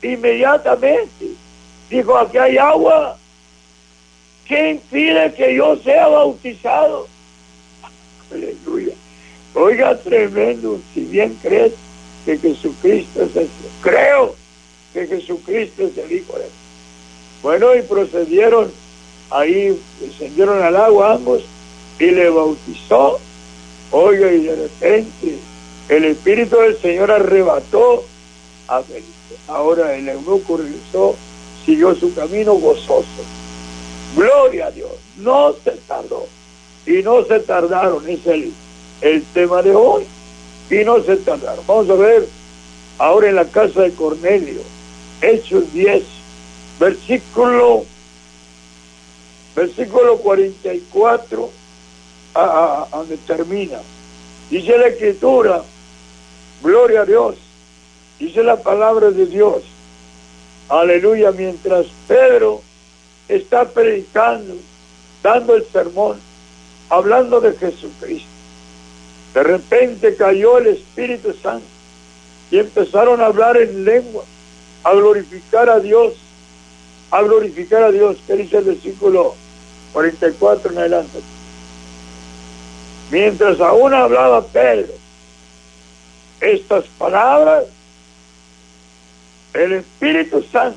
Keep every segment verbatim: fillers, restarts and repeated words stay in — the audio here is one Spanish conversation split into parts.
inmediatamente dijo: aquí hay agua, ¿qué impide que yo sea bautizado? Aleluya. Oiga, tremendo. Si bien crees que Jesucristo es el creo que Jesucristo es el Hijo de Dios. Bueno, y procedieron, ahí descendieron al agua ambos y le bautizó. Oiga, y de repente el Espíritu del Señor arrebató a Felipe. Ahora el eunuco regresó, siguió su camino gozoso. Gloria a Dios. No se tardó. Y no se tardaron. Es el, el tema de hoy. Y no se tardaron. Vamos a ver ahora en la casa de Cornelio. Hechos diez. Versículo, versículo cuarenta y cuatro. A, a, a donde termina. Dice la Escritura. Gloria a Dios. Dice la palabra de Dios. Aleluya. Mientras Pedro está predicando, dando el sermón, hablando de Jesucristo, de repente cayó el Espíritu Santo y empezaron a hablar en lengua, a glorificar a Dios, a glorificar a Dios. ¿Qué dice el versículo cuarenta y cuatro en adelante? Mientras aún hablaba Pedro estas palabras, el Espíritu Santo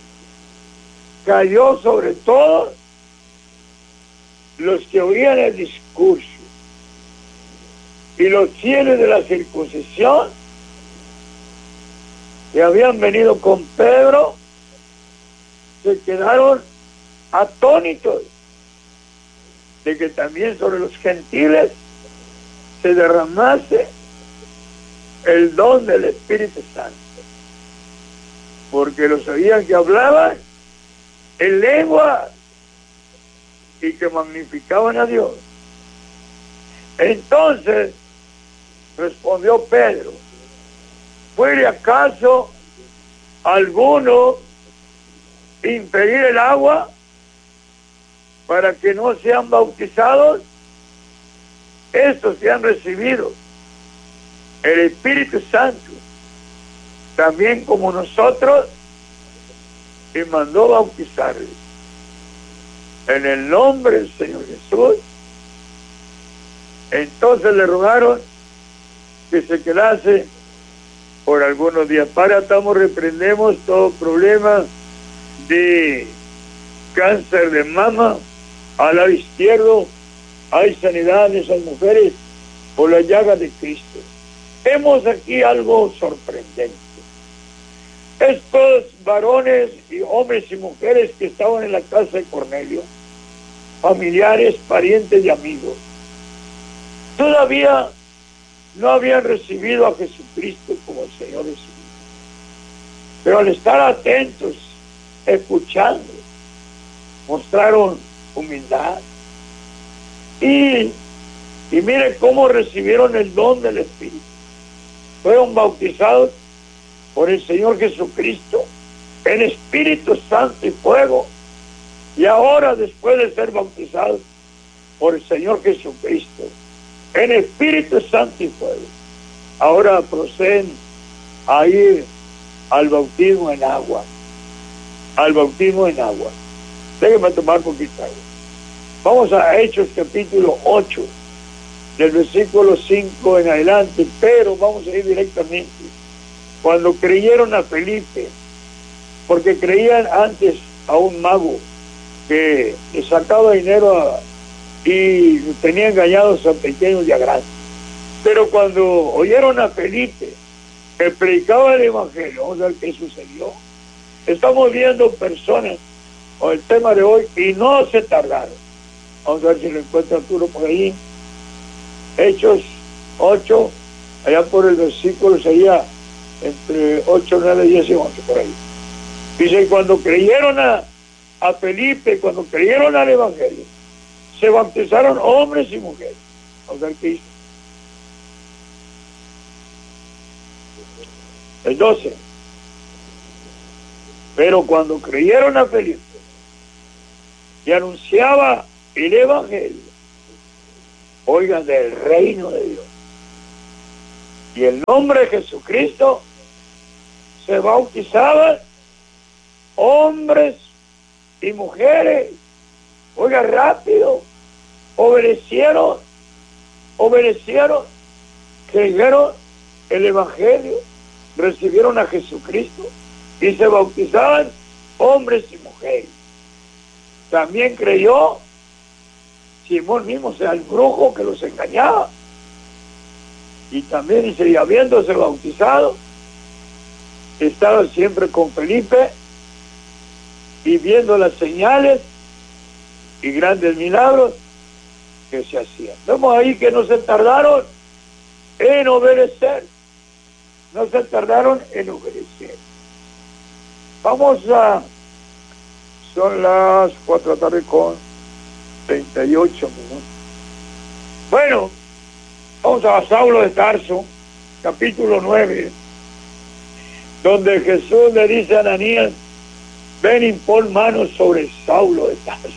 cayó sobre todos los que oían el discurso, y los fieles de la circuncisión que habían venido con Pedro se quedaron atónitos de que también sobre los gentiles se derramase el don del Espíritu Santo, porque los oían que hablaban en lengua y que magnificaban a Dios. Entonces respondió Pedro: ¿puede acaso alguno impedir el agua para que no sean bautizados? Estos que han recibido el Espíritu Santo, también como nosotros, y mandó bautizarles en el nombre del Señor Jesús. Entonces le rogaron que se quedase por algunos días. Para estamos, reprendemos todo problema de cáncer de mama al lado izquierdo. Hay sanidad en esas mujeres por la llaga de Cristo. Vemos aquí algo sorprendente. Estos varones y hombres y mujeres que estaban en la casa de Cornelio, familiares, parientes y amigos, todavía no habían recibido a Jesucristo como el Señor de su vida. Pero al estar atentos, escuchando, mostraron humildad. Y, y mire cómo recibieron el don del Espíritu. Fueron bautizados por el Señor Jesucristo en Espíritu Santo y fuego. Y ahora, después de ser bautizados por el Señor Jesucristo en Espíritu Santo y fuego, ahora proceden a ir al bautismo en agua. Al bautismo en agua. Déjenme tomar poquita agua. Vamos a Hechos capítulo ocho, del versículo cinco en adelante, pero vamos a ir directamente. Cuando creyeron a Felipe, porque creían antes a un mago que le sacaba dinero a, y tenía engañados a pequeños y a grandes. Pero cuando oyeron a Felipe, que predicaba el Evangelio, vamos a ver qué sucedió. Estamos viendo personas con el tema de hoy y no se tardaron. Vamos a ver si lo encuentra Arturo por ahí. Hechos ocho, allá por el versículo sería entre ocho, nueve, diez y once, por ahí. Dice: cuando creyeron a, a Felipe, cuando creyeron al Evangelio, se bautizaron hombres y mujeres. Vamos a ver qué dice. El doce. Pero cuando creyeron a Felipe y anunciaba el Evangelio, oigan, del reino de Dios y el nombre de Jesucristo, se bautizaban hombres y mujeres, oiga, rápido, obedecieron, obedecieron, creyeron el Evangelio, recibieron a Jesucristo y se bautizaban hombres y mujeres. También creyó Simón mismo, o sea, el brujo que los engañaba. Y también dice, y habiéndose bautizado, estaba siempre con Felipe y viendo las señales y grandes milagros que se hacían. Vemos ahí que no se tardaron en obedecer, no se tardaron en obedecer. Vamos a, son las cuatro de la tarde con treinta y ocho minutos. Bueno, vamos a Saulo de Tarso, capítulo nueve, donde Jesús le dice a Ananías, ven y pon manos sobre Saulo de Tarso.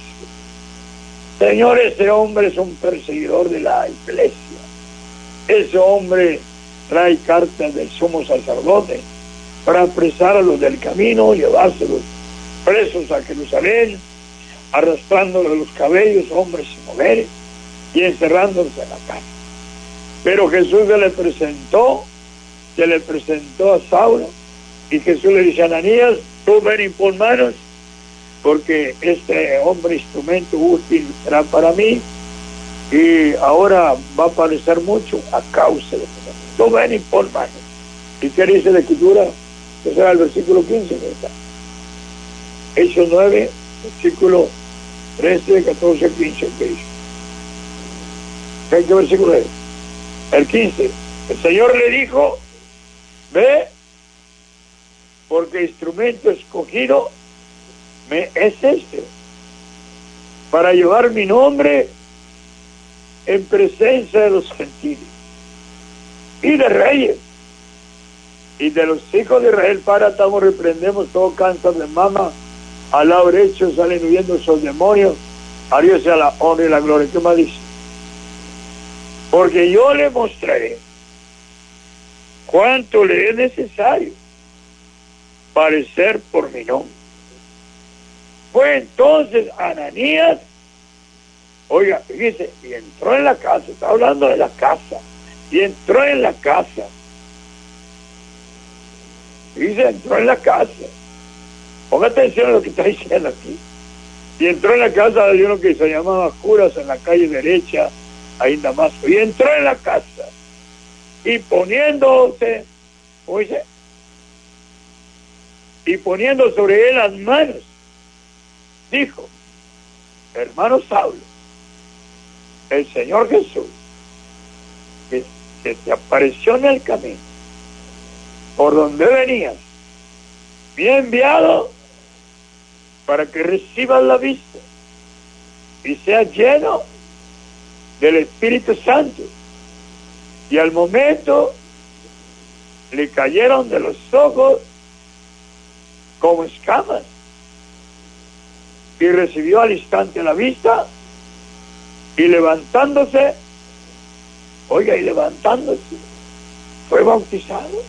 Señor, ese hombre es un perseguidor de la iglesia. Ese hombre trae cartas del sumo sacerdote para apresar a los del camino, llevárselos presos a Jerusalén, arrastrándoles los cabellos, hombres y mujeres, y encerrándolos en la casa. Pero Jesús se le presentó, se le presentó a Saulo, y Jesús le dice a Ananías, tú ven y pon manos, porque este hombre instrumento útil será para mí, y ahora va a padecer mucho a causa de eso. Tú ven y pon manos. ¿Y qué dice la Escritura? Que será el versículo quince, ¿verdad? Hechos nueve, versículo trece, catorce, quince, ¿qué dice? ¿Qué versículo es? El quince. El Señor le dijo, ve, porque instrumento escogido me es este, para llevar mi nombre en presencia de los gentiles y de reyes y de los hijos de Israel. Para atamos, reprendemos todo cáncer de mama, al lado derecho salen huyendo esos demonios, a Dios sea la honra y la gloria. ¿Qué más dice? Porque yo le mostraré cuánto le es necesario padecer por mi nombre. Fue entonces Ananías, oiga, fíjese, y entró en la casa, está hablando de la casa, y entró en la casa, dice, entró en la casa, ponga atención a lo que está diciendo aquí, y entró en la casa de uno que se llamaba Judas en la calle derecha, ahí en Damasco, y entró en la casa, y poniéndose, oye, y poniendo sobre él las manos, dijo, hermano Saulo, el Señor Jesús, que, que te apareció en el camino, por donde venías, me ha enviado para que recibas la vista y seas lleno del Espíritu Santo. Y al momento le cayeron de los ojos como escamas, y recibió al instante la vista, y levantándose, oiga, y levantándose, fue bautizado.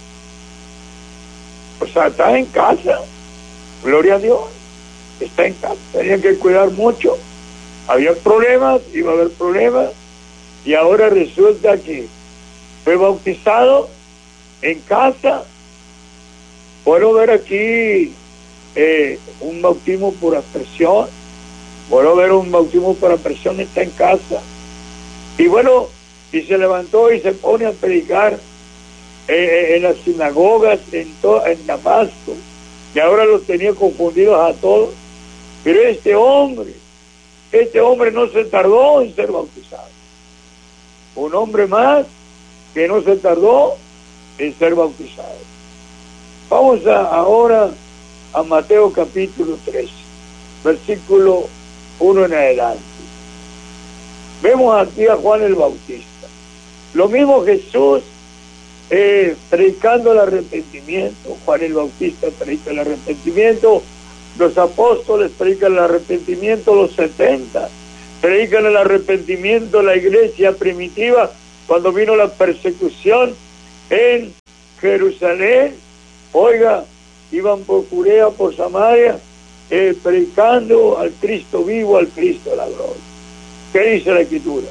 O sea, está en casa, gloria a Dios, está en casa. Tenían que cuidar mucho, había problemas, iba a haber problemas, y ahora resulta que fue bautizado en casa. Puedo ver aquí Eh, un bautismo por aspersión, bueno, ver un bautismo por aspersión, está en casa, y bueno, y se levantó y se pone a predicar eh, en las sinagogas en, to en Damasco, y ahora los tenía confundidos a todos. Pero este hombre, este hombre no se tardó en ser bautizado, un hombre más que no se tardó en ser bautizado. Vamos a, ahora a Mateo capítulo tres, versículo uno en adelante. Vemos aquí a Juan el Bautista. Lo mismo Jesús eh, predicando el arrepentimiento. Juan el Bautista predica el arrepentimiento. Los apóstoles predican el arrepentimiento, los setenta predican el arrepentimiento, la iglesia primitiva, cuando vino la persecución en Jerusalén. Oiga, iban por Judea, por Samaria, eh, predicando al Cristo vivo, al Cristo de la gloria. ¿Qué dice la Escritura?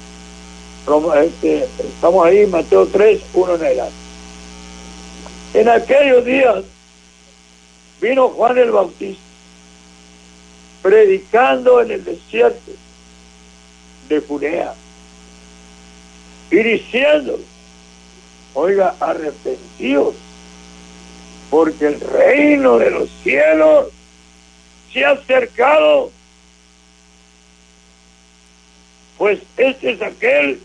Este, estamos ahí, Mateo tres, uno en adelante. En aquellos días vino Juan el Bautista, predicando en el desierto de Judea, y diciendo, oiga, arrepentidos, porque el reino de los cielos se ha acercado. Pues este es aquel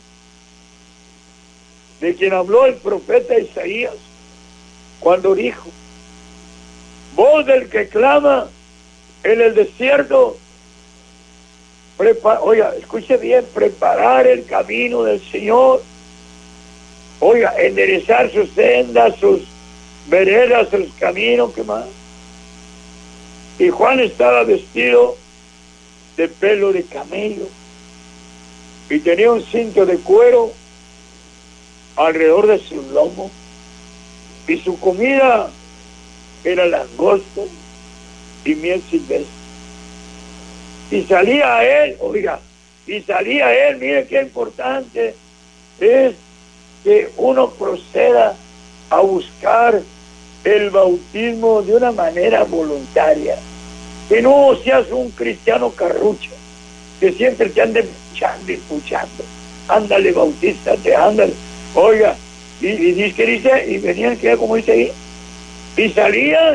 de quien habló el profeta Isaías, cuando dijo, voz del que clama en el desierto, prepara, oiga, escuche bien, preparar el camino del Señor, oiga, enderezar sus sendas, sus veredas, sus caminos, ¿qué más? Y Juan estaba vestido de pelo de camello y tenía un cinto de cuero alrededor de su lomo, y su comida era langosta y miel silvestre. Y salía a él, oiga, y salía a él, mire qué importante es que uno proceda a buscar el bautismo de una manera voluntaria, que no seas un cristiano carrucho, que siempre te ande puchando y puchando, ándale, bautízate, ándale, oiga, y, y dice que dice, y venían, que como dice ahí, y salían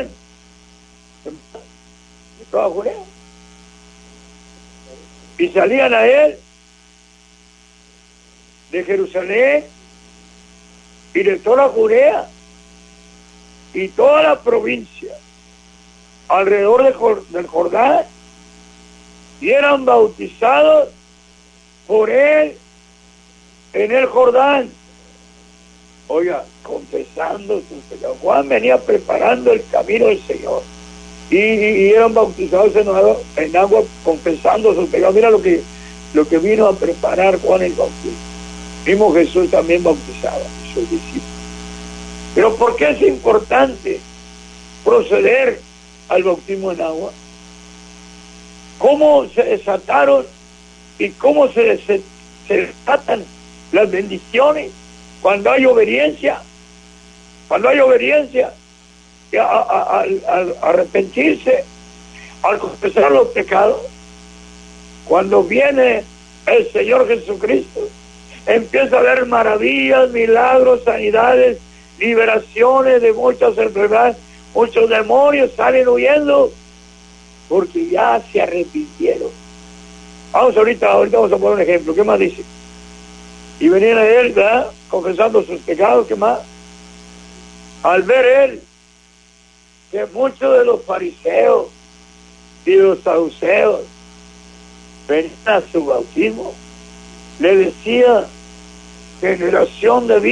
de toda Judea, y salían a él de Jerusalén y de toda Judea y toda la provincia alrededor de, del Jordán, y eran bautizados por él en el Jordán, oiga, confesando sus pecados. Juan venía preparando el camino del Señor, y, y, y eran bautizados en agua, en agua, confesando sus pecados. Mira lo que, lo que vino a preparar Juan el Bautista. Mismo Jesús también bautizaba a sus discípulos. Pero ¿por qué es importante proceder al bautismo en agua? ¿Cómo se desataron y cómo se, des se desatan las bendiciones? Cuando hay obediencia, cuando hay obediencia, al arrepentirse, al confesar los pecados, cuando viene el Señor Jesucristo, empieza a haber maravillas, milagros, sanidades, liberaciones de muchas enfermedades, muchos demonios salen huyendo porque ya se arrepintieron. Vamos ahorita, ahorita vamos a poner un ejemplo. ¿Qué más dice? Y venían a él, ¿verdad?, confesando sus pecados. ¿Qué más? Al ver él que muchos de los fariseos y de los saduceos venían a su bautismo, le decía, generación de